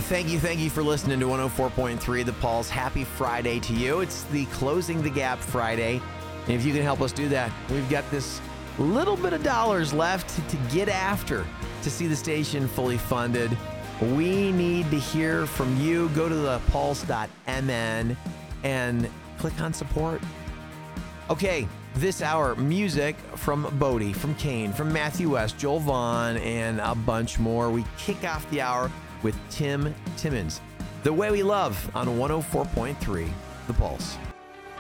Thank you for listening to 104.3 The Pulse. Happy Friday to you. It's the Closing the Gap Friday. And if you can help us do that, we've got this little bit of dollars left to get after to see the station fully funded. We need to hear from you. Go to thepulse.mn and click on support. Okay, this hour, music from Bodie, from Kane, from Matthew West, Joel Vaughn, and a bunch more. We kick off the hour with Tim Timmons. The Way We Love on 104.3 The Pulse.